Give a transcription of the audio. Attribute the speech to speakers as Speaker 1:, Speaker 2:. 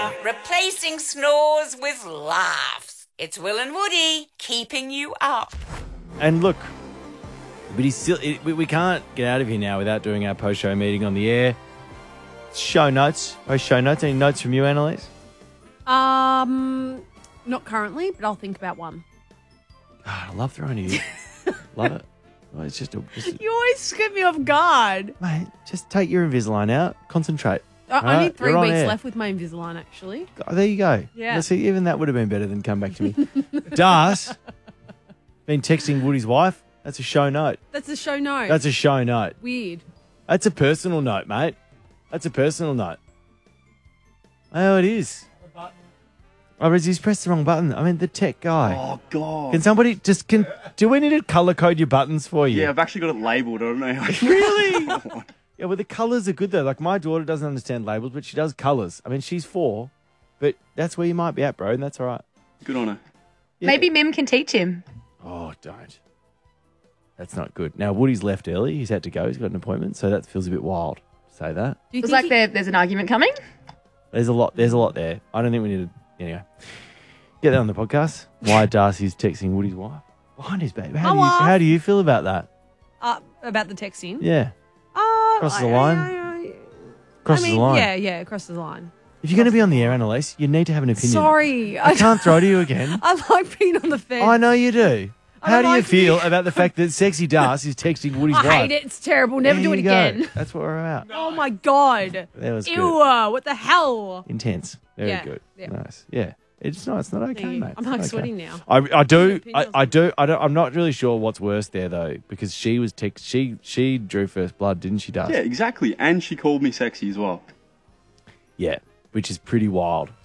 Speaker 1: Replacing snores with laughs. It's Will and Woody keeping you up.
Speaker 2: And look, but he's still. We can't get out of here now without doing our post-show meeting on the air. Show notes. Post-show notes. Any notes from you, Annalise?
Speaker 3: Not currently, but I'll think about one.
Speaker 2: God, I love throwing you. Love it. Well, it's just
Speaker 3: You always get me off guard.
Speaker 2: mate. Just take your Invisalign out. Concentrate.
Speaker 3: I need 3
Speaker 2: You're on
Speaker 3: weeks
Speaker 2: air.
Speaker 3: left with my Invisalign, actually.
Speaker 2: Oh, there you go.
Speaker 3: Yeah.
Speaker 2: Let's see, even that would have been better than come back to me. Das been texting Woody's wife. That's a show note.
Speaker 3: That's a show note.
Speaker 2: That's a show note.
Speaker 3: Weird.
Speaker 2: That's a personal note, mate. That's a personal note. Oh, it is. Oh, he's pressed the wrong button. I mean, the tech guy.
Speaker 4: Oh, God.
Speaker 2: Can somebody do we need to colour code your buttons for you?
Speaker 4: Yeah, I've actually got it labelled. I don't know.
Speaker 2: Really? Yeah, well, the colours are good, though. Like, my daughter doesn't understand labels, but she does colours. I mean, she's 4, but that's where you might be at, bro, and that's all right.
Speaker 4: Good on her.
Speaker 2: Yeah.
Speaker 5: Maybe Mim can teach him.
Speaker 2: Oh, don't. That's not good. Now, Woody's left early. He's had to go. He's got an appointment, so that feels a bit wild to say that.
Speaker 3: Do you
Speaker 5: Feels
Speaker 3: think
Speaker 5: like there's an argument coming.
Speaker 2: There's a lot there. I don't think we need to, anyway. Get that on the podcast. Why Darcy's texting Woody's wife. Behind his baby. How do you feel about that?
Speaker 3: about the texting?
Speaker 2: Yeah. Crosses the line? Crosses the line.
Speaker 3: Yeah, crosses the line.
Speaker 2: If you're going to be on the air, Annalise, you need to have an opinion.
Speaker 3: Sorry.
Speaker 2: I can't throw to you again.
Speaker 3: I like being on the fence.
Speaker 2: I know you do. How
Speaker 3: don't
Speaker 2: do you
Speaker 3: like
Speaker 2: feel
Speaker 3: being-
Speaker 2: about the fact that Sexy Das is texting Woody's wife?
Speaker 3: I hate it. It's terrible. Never
Speaker 2: There
Speaker 3: do it
Speaker 2: you go.
Speaker 3: again.
Speaker 2: That's what we're about.
Speaker 3: Oh, my God.
Speaker 2: That was
Speaker 3: Ew,
Speaker 2: good.
Speaker 3: what the hell?
Speaker 2: Intense. Very
Speaker 3: Yeah,
Speaker 2: good.
Speaker 3: yeah.
Speaker 2: Nice. Yeah. It's not okay,
Speaker 3: Thank you.
Speaker 2: mate.
Speaker 3: I'm
Speaker 2: It's
Speaker 3: like
Speaker 2: not
Speaker 3: sweating now.
Speaker 2: I'm not really sure what's worse there though, because she was she drew first blood, didn't she, Das?
Speaker 4: Yeah, exactly. And she called me sexy as well.
Speaker 2: Yeah, which is pretty wild.